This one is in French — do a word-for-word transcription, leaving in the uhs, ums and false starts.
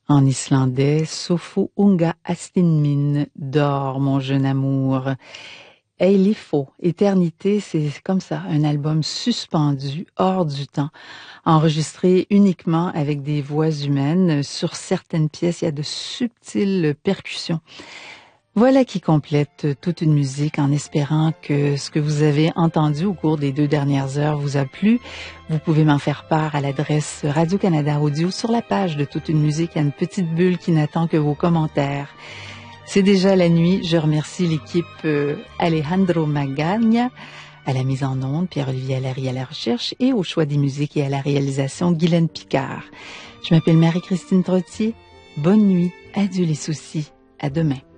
En islandais, Sofo unga astinmin, dors mon jeune amour. Eilifo, éternité, c'est comme ça, un album suspendu, hors du temps, enregistré uniquement avec des voix humaines. Sur certaines pièces, il y a de subtiles percussions. Voilà qui complète toute une musique en espérant que ce que vous avez entendu au cours des deux dernières heures vous a plu. Vous pouvez m'en faire part à l'adresse Radio-Canada Audio sur la page de Toute une musique. Il y a une petite bulle qui n'attend que vos commentaires. C'est déjà la nuit. Je remercie l'équipe euh, Alejandro Magagna à la mise en onde, Pierre-Olivier Allary à la recherche et au choix des musiques et à la réalisation, Guylaine Picard. Je m'appelle Marie-Christine Trottier. Bonne nuit. Adieu les soucis. À demain.